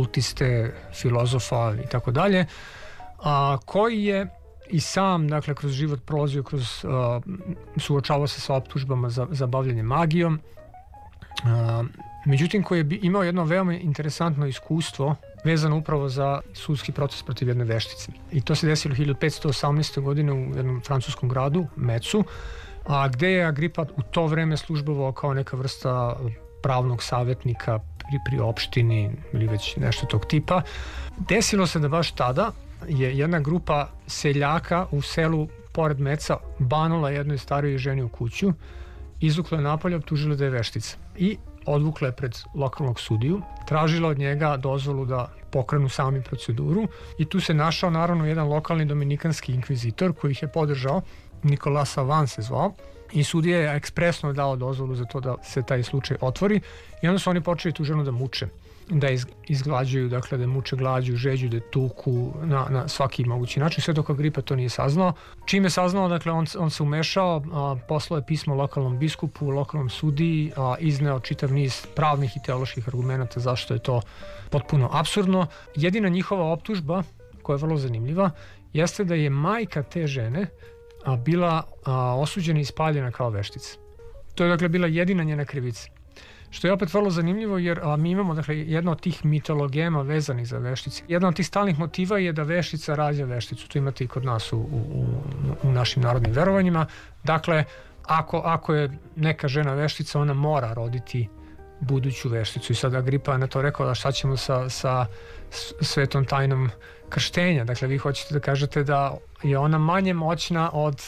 kultiste, filozofa i tako dalje, koji je i sam, dakle, kroz život prolazio, suočavao se sa optužbama za bavljenje magijom, međutim koji je imao jedno veoma interesantno iskustvo vezano upravo za sudski proces protiv jedne veštice. I to se desilo 1518. godine u jednom francuskom gradu, Mecu, gde je Agripa u to vreme službovao kao neka vrsta pravnog savjetnika pri opštini ili već nešto tog tipa. Desilo se da baš tada je jedna grupa seljaka u selu pored Meca banula jednoj starijoj ženi u kuću, izvukla je napolje, optužila da je veštica i odvukla je pred lokalnog sudiju, tražila od njega dozvolu da pokrenu sami proceduru i tu se našao naravno jedan lokalni dominikanski inkvizitor koji ih je podržao, Nicolas Savant se zvao, i sudija je ekspresno dao dozvolu za to da se taj slučaj otvori i onda su oni počeli tu ženu da muče, da izglađuju, dakle da muče glađu, žeđu, da tuku na svaki mogući način, sve dok Agripa to nije saznao. Čim je saznao, dakle on se umešao, poslao je pismo lokalnom biskupu, lokalnom sudiji, izneo čitav niz pravnih i teoloških argumenata zašto je to potpuno apsurdno. Jedina njihova optužba, koja je vrlo zanimljiva, jeste da je majka te žene bila osuđena i spaljena kao veštica. To je dakle bila jedina njena krivica. Što je opet vrlo zanimljivo jer mi imamo dakle jedno od tih mitologema vezanih za veštice. Jedna od tih stalnih motiva je da veštica rađa vešticu. To imate i kod nas u našim narodnim verovanjima. Dakle, ako je neka žena veštica, ona mora roditi buduću vešticu. I sad Agripa je na to rekao da šta ćemo sa svetom tajnom krštenja. Dakle, vi hoćete da kažete da je ona manje moćna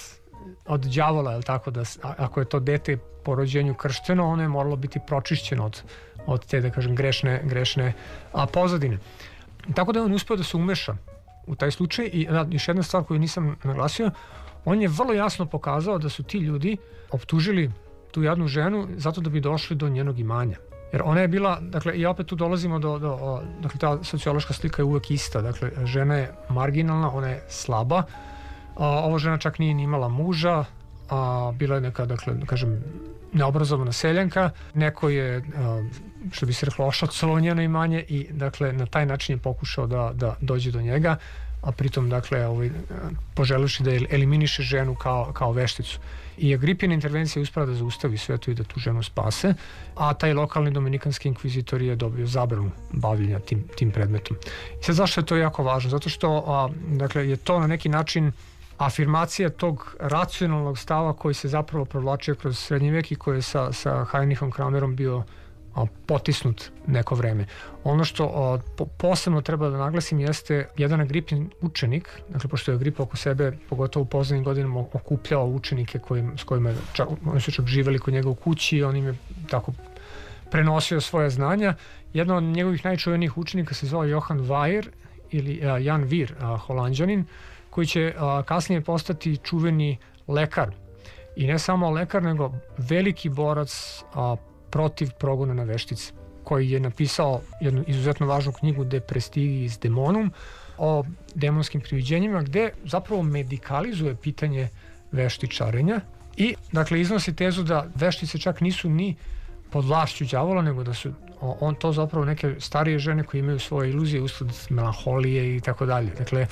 od đavola, je li tako? Da, ako je to dete po rođenju kršteno, ono je moralo biti pročišćeno od te, da kažem, grešne pozadine. Tako da je on uspeo da se umeša u taj slučaj i još jedna stvar koju nisam naglasio, on je vrlo jasno pokazao da su ti ljudi optužili tu jadnu ženu zato da bi došli do njenog imanja. Jer ona je bila, dakle, i opet tu dolazimo dakle, ta sociološka slika je uvek ista, dakle, žena je marginalna, ona je slaba, ova žena čak nije ni imala muža, bila je neka, dakle, kažem, neobrazovana seljanka, neko je, što bi se reklo, ošacalo njeno imanje i, dakle, na taj način je pokušao da dođe do njega, a pritom, dakle, poželeši da eliminiše ženu kao vešticu. I Agripina intervencija je uspela da zaustavi sve to i da tu ženu spase, a taj lokalni dominikanski inkvizitor je dobio zabranu bavljenja tim predmetom. I sad zašto je to jako važno? Zato što, dakle, je to na neki način afirmacija tog racionalnog stava koji se zapravo provlačio kroz srednji vek i koji je sa Heinrichom Kramerom bio potisnut neko vreme. Ono što posebno treba da naglasim jeste jedan Agripin učenik, dakle pošto je Agripa oko sebe, pogotovo u pozadnjim godinama, okupljao učenike s kojima oni su čak živeli kod njega u kući i on im je tako prenosio svoje znanja. Jedan od njegovih najčuvenijih učenika se zvao Johan Weyer ili Jan Vir, Holanđanin, koji će kasnije postati čuveni lekar. I ne samo lekar, nego veliki borac protiv progona na veštice, koji je napisao jednu izuzetno važnu knjigu De Prestigis Demonum o demonskim priviđenjima, gde zapravo medikalizuje pitanje veštičarenja i, dakle, iznosi tezu da veštice čak nisu ni pod vlašću đavola, nego da su to zapravo neke starije žene koje imaju svoje iluzije usled melanholije i tako dalje. Dakle,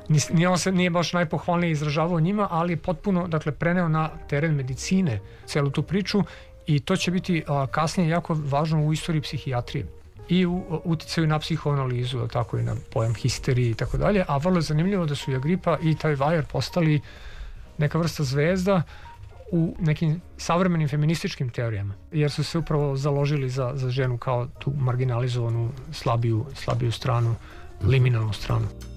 on se nije baš najpohvalnije izražavao njima, ali je potpuno, dakle, preneo na teren medicine celu tu priču i to će biti kasnije jako važno u istoriji psihijatrije i u uticaju na psihoanalizu, tako i na pojam histerije i tako dalje, a vrlo je zanimljivo da su i Agripa i taj Weyer postali neka vrsta zvezda u nekim savremenim feminističkim teorijama, jer su se upravo založili za ženu kao tu marginalizovanu, slabiju stranu, liminalnu stranu.